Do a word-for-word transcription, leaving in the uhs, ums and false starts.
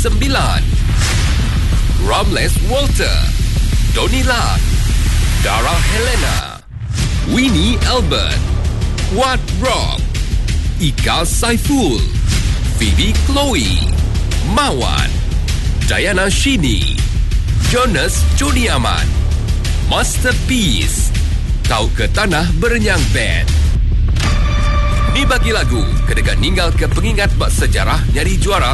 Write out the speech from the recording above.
sembilan. Ramles Walter, Donnie Lat, Dara Helena, Winnie Albert, Wat Rob, Ika Saiful, Phoebe Chloe, Mawan, Diana Shini, Jonas Joni Aman, Masterpiece, Kau ke Tanah Berenyang Band. Ni bagi lagu, kedekat ninggal ke pengingat bak sejarah nyari juara